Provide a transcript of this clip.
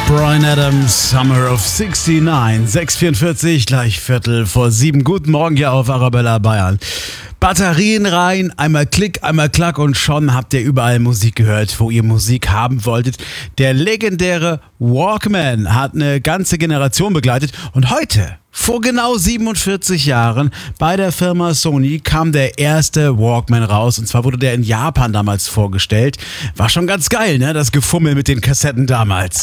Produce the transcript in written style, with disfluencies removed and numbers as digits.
Bryan Adams, Summer of 69, 6:44, gleich 6:45. Guten Morgen hier auf Arabella Bayern. Batterien rein, einmal Klick, einmal Klack und schon habt ihr überall Musik gehört, wo ihr Musik haben wolltet. Der legendäre Walkman hat eine ganze Generation begleitet und heute, vor genau 47 Jahren, bei der Firma Sony kam der erste Walkman raus und zwar wurde der in Japan damals vorgestellt. War schon ganz geil, ne? Das Gefummel mit den Kassetten damals.